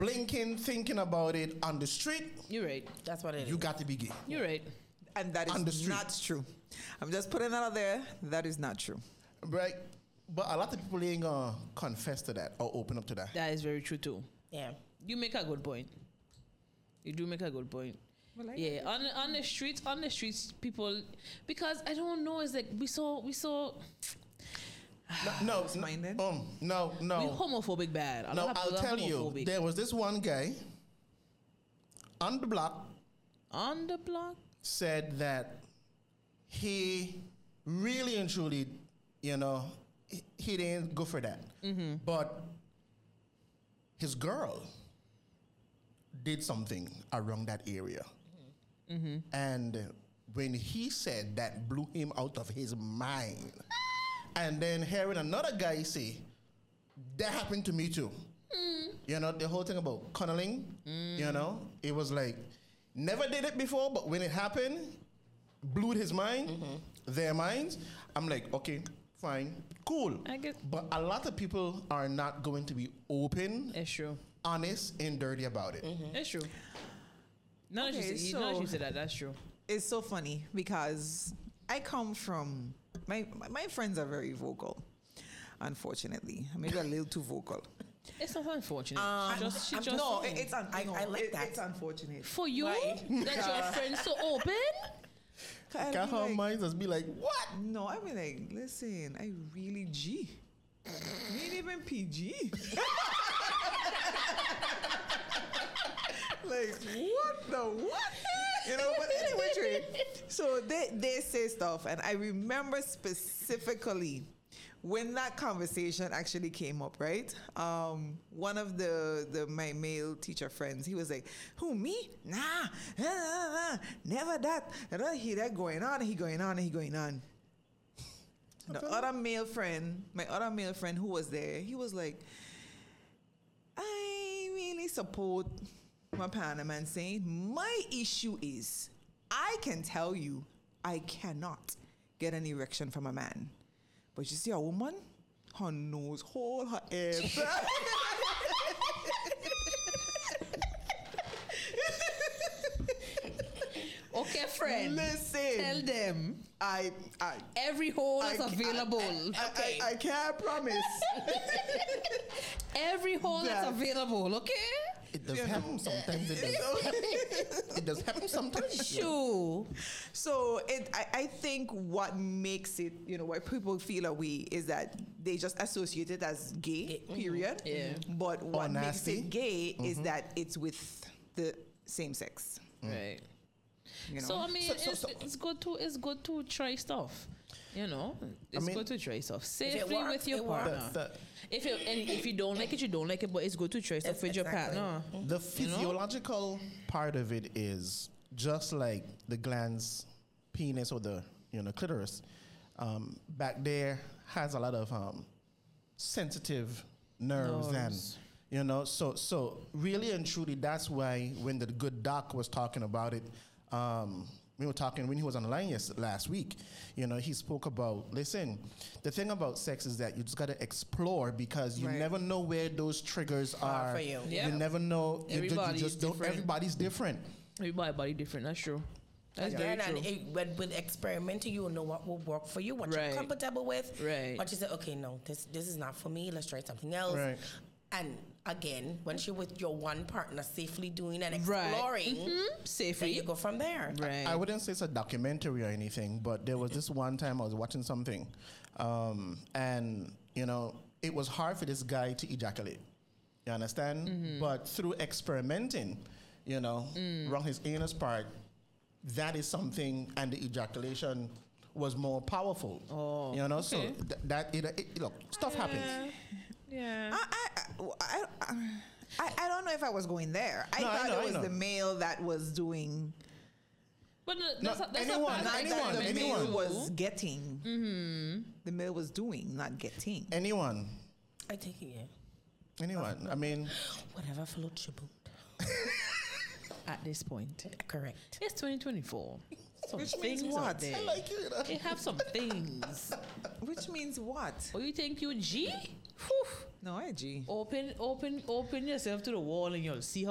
blinking, thinking about it on the street, You're right. That's what it is. you got to be gay. You're right. And that On the is street. not true. I'm just putting it out there. That is not true. Right? But a lot of people ain't gonna confess to that or open up to that. That is very true too. Yeah. You make a good point. You do make a good point. Well, Yeah, on the streets, people, because I don't know, it's like we saw No, Minded? no, we no. homophobic bad. A No, lot of I'll people are tell you, homophobic. there was this one guy on the block On the block. said that he really and truly, he didn't go for that. But his girl did something around that area. And when he said that, blew him out of his mind. And then hearing another guy say, that happened to me too. The whole thing about cunniling, it was like, never did it before, but when it happened, blew his mind, their minds. I'm like, okay, fine, cool. I get- But a lot of people are not going to be open, It's true. honest, and dirty about it. It's true. None of Okay, you said that. That's true. It's so funny because I come from my friends are very vocal. Unfortunately, maybe a little too vocal. It's not unfortunate. She just No, it's I like that. It's unfortunate. for you Why? that your friends so open. I'll Can't be our like, minds just be like, what? no, I mean like, listen, I really G. Me ain't even PG. Like, what the what? But anyway, Trey, so they say stuff, and I remember specifically when that conversation actually came up, right? One of my male teacher friends, he was like, "Who, me? Nah, never that. And I hear that going on, and he going on, and he going on." The other male friend, my other male friend who was there, he was like, "I really support my partner man saying, my issue is, I can tell you, I cannot get an erection from a man. But you see a woman, her nose, whole her head." Okay, friend. Listen. Tell them I every hole is available. I can't promise. Every hole That- is available. Okay. It does happen sometimes. It does happen sometimes. Sure. So I think what makes it, why people feel away is that they just associate it as gay, period. Yeah. But what makes nasty. it gay is that it's with the same sex. Right. You know? So I mean, So- it's good to try stuff. It's mean, good to try stuff safely works, with your it works. partner. If you don't like it, you don't like it. But it's good to try stuff with your Exactly. partner. The physiological part of it is just like the glands, penis, or the clitoris. Back there has a lot of sensitive nerves. And so really and truly, that's why when the good doc was talking about it, we were talking when he was on the line last week. He spoke about, listen, the thing about sex is that you just got to explore because you Right. never know where those triggers are. for you. Yeah. You never know. You Everybody's just don't. different. Everybody's different. Everybody body different. That's true. That's Again, very true. and when experimenting, you will know what will work for you, what Right. you're comfortable with. Right. What you say, okay, no, this is not for me. Let's try something else. Right. And again, once you're with your one partner, safely doing and Right. exploring, then Safely. you go from there. Right. I wouldn't say it's a documentary or anything, but there was this one time I was watching something, and it was hard for this guy to ejaculate. You understand? But through experimenting, around his anus part, that is something, and the ejaculation was more powerful. Oh, So okay. look, stuff happens. Yeah. I don't know if I was going there. I No, I thought know, it I was know. the male that was doing, But No, that's anyone, a bad anyone, the experiment. male anyone. was getting. The male was doing, not getting. Anyone. I take it, yeah. Anyone. I mean, Whatever floats your boat. At this point, Correct. it's 2024. Some Which means things what? out there. I like it. They have some things. Which means what? Oh, you think you G? Whew. No, I agree. Open yourself to the wall and you'll see